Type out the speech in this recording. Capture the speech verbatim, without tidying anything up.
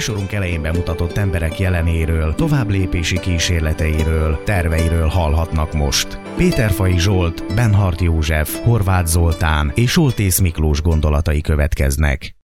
műsorunk elején bemutatott emberek jelenéről, továbblépési kísérleteiről, terveiről hallhatnak most. Péterfai Zsolt, Benhart József, Horváth Zoltán és Soltész Miklós gondolatai következnek.